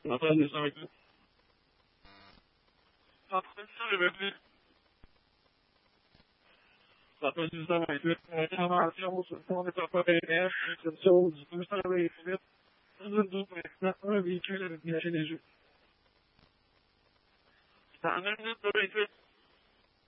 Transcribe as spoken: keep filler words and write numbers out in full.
L'entrée deux cent vingt-huit. Entrée deux cent vingt-huit. Entrée deux cent vingt-huit. Intervention sur le pont des Papa P F, exception du deux cent vingt-huit. deux pour l'instant, un véhicule avec des jeux. C'est en une minute de vingt-huit.